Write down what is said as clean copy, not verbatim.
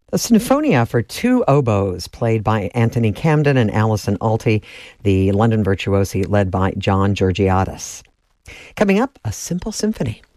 A sinfonia for two oboes, played by Anthony Camden and Alison Alty, the London virtuosi led by John Georgiadis. Coming up, a simple symphony.